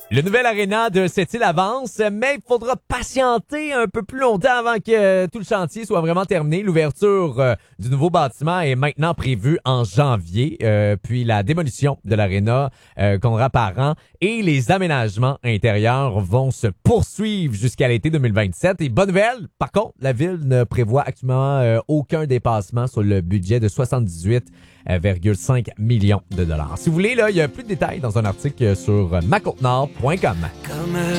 Le nouvel aréna de Sept-Îles avance, mais il faudra patienter un peu plus longtemps avant que tout le chantier soit vraiment terminé. L'ouverture du nouveau bâtiment est maintenant prévue en janvier, puis la démolition de l'aréna, contrat par an, et les aménagements intérieurs vont se poursuivre jusqu'à l'été 2027. Et bonne nouvelle, par contre, la ville ne prévoit actuellement aucun dépassement sur le budget de 78,5 millions de dollars. Si vous voulez, là, il y a plus de détails dans un article sur macotenord.com.